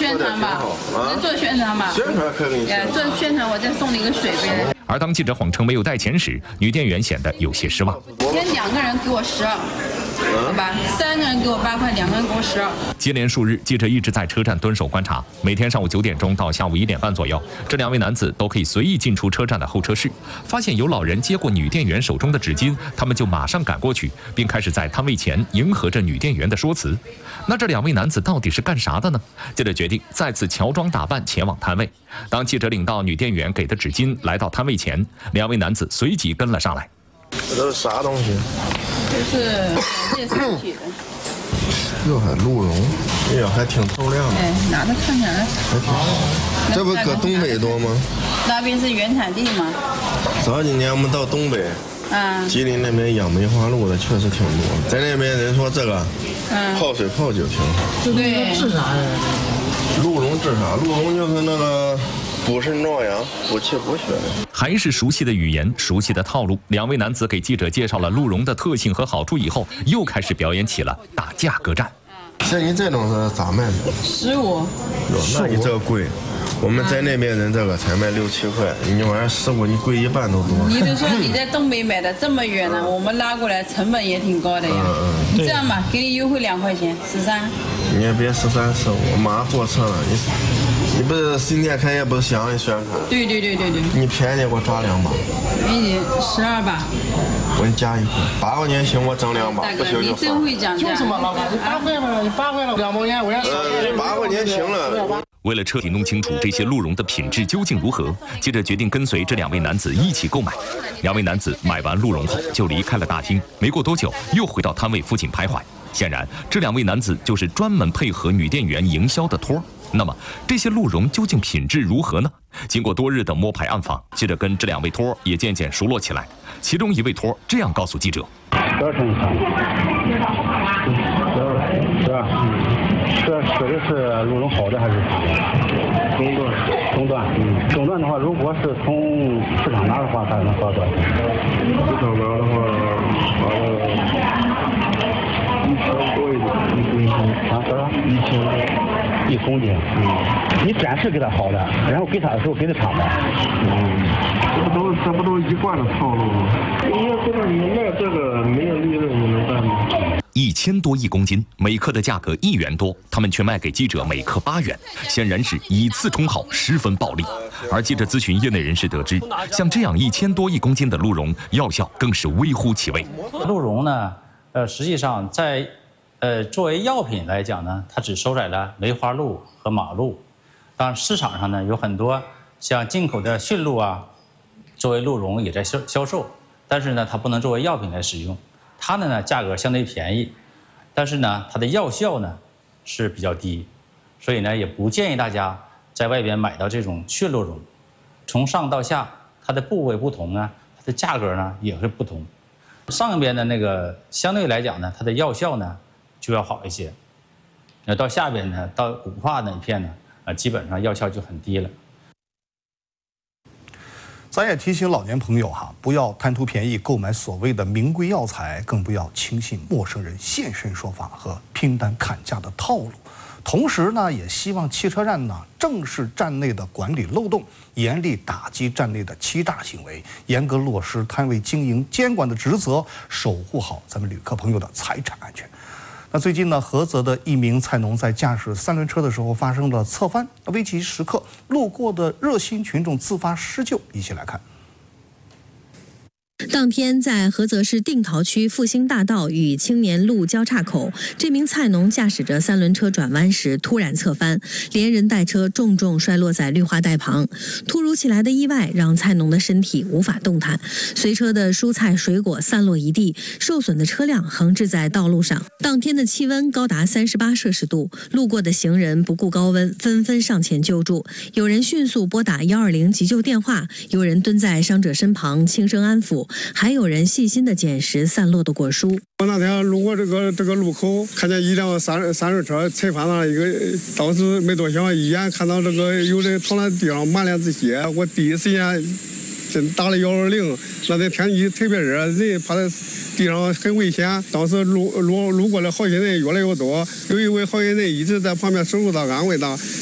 宣传吧，能做宣传吧？ 宣传可以。 做宣传，我再送你一个水杯。 而当记者谎称没有带钱时，女店员显得有些失望。 先2个人给我12，好吧，3个人给我8块，2个人给我12。 接连数日，记者一直在车站蹲守观察，每天上午9点钟到下午1点半左右，这2位男子都可以随意进出车站的候车室。发现有老人接过女店员手中的纸巾，他们就马上赶过去，并开始在摊位前迎合着女店员的说辞。那这2位男子到底是干啥的呢？记者决定再次乔装打扮前往摊位。当记者领到女店员给的纸巾，来到摊位前，2位男子随即跟了上来。 这都是啥东西？ 这是健身体的。 哟，还鹿茸，哎呀，还挺透亮的。 哎，拿着看起来还挺好。这不搁东北多吗？ 那边是原产地吗？ 早几年我们到东北，吉林那边养梅花鹿的确实挺多。在那边人说这个，泡水泡酒挺好。 对， 治啥呀？ 鹿茸治啥？鹿茸就是那个补肾壮阳、补气补血的。 还是熟悉的语言，熟悉的套路。2位男子给记者介绍了鹿茸的特性和好处以后，又开始表演起了打价格战。 像你这种是咋卖的 ？15。 哟，那你这个贵。我们在那边人这个才卖6、7块，你玩意儿15，你贵1半都多。 你比如说你在东北买的这么远呢，我们拉过来成本也挺高的呀。你这样吧，给你优惠2块钱，13。 你也别13、15，马上坐车了。你不是新店开业不是想让你宣传？ 对。 你便宜给我抓2把。 给你12把。 我给你加1块，8块钱行，我整2把，不行就你真会讲价。 就是嘛，老板，你8块嘛，你8块了2毛钱，我要 8块钱行了。 为了彻底弄清楚这些鹿茸的品质究竟如何，记者决定跟随这2位男子一起购买。2位男子买完鹿茸后就离开了大厅，没过多久又回到摊位附近徘徊。显然，这2位男子就是专门配合女店员营销的托儿。那么，这些鹿茸究竟品质如何呢？经过多日的摸排暗访，记者跟这2位托儿也渐渐熟络起来。其中一位托儿这样告诉记者 ：12升以上，是吧？说的是鹿茸好的还是中段？中段的话，如果是从市场拿的话，它能花多少钱？ 市场拿的话，花了1000多一点，1公斤。 多少？1公斤。你展示给他好的，然后给他的时候给他厂的。 这不都一贯的套路吗？你要知道你卖这个没有利润，你能办吗 ？1000多1公斤，每克的价格1元多，他们却卖给记者每克8元，显然是以次充好，十分暴利。而记者咨询业内人士得知，像这样1000多1公斤的鹿茸，药效更是微乎其微。 鹿茸呢，实际上在作为药品来讲呢，它只收载了梅花鹿和马鹿。当然市场上呢有很多像进口的驯鹿啊，作为鹿茸也在销售，但是呢它不能作为药品来使用。它的呢价格相对便宜，但是呢它的药效呢是比较低，所以呢也不建议大家在外边买到这种驯鹿茸。从上到下它的部位不同呢，它的价格呢也会不同。上边的那个相对来讲呢，它的药效呢就要好一些。那到下边呢，到骨化那一片呢，基本上药效就很低了。 咱也提醒老年朋友哈，不要贪图便宜购买所谓的名贵药材，更不要轻信陌生人现身说法和拼单砍价的套路。同时呢，也希望汽车站呢正视站内的管理漏洞，严厉打击站内的欺诈行为，严格落实摊位经营监管的职责，守护好咱们旅客朋友的财产安全。那最近呢，菏泽的一名菜农在驾驶3轮车的时候发生了侧翻，危急时刻，路过的热心群众自发施救，一起来看。 当天，在菏泽市定陶区复兴大道与青年路交叉口，这名菜农驾驶着3轮车转弯时突然侧翻，连人带车重重摔落在绿化带旁。突如其来的意外让菜农的身体无法动弹，随车的蔬菜水果散落一地，受损的车辆横置在道路上。当天的气温高达38摄氏度，路过的行人不顾高温，纷纷上前救助。有人迅速拨打120急救电话，有人蹲在伤者身旁轻声安抚。还有人细心地捡拾散落的果蔬。 我那天路过这个路口，看见一辆三轮车踩翻了一个，当时没多想，一眼看到这个有人躺在地上满脸是血，我第一时间就打了120。那天天气特别热，人趴在地上很危险。当时路过的好心人越来越多，有一位好心人一直在旁边守护他，安慰他。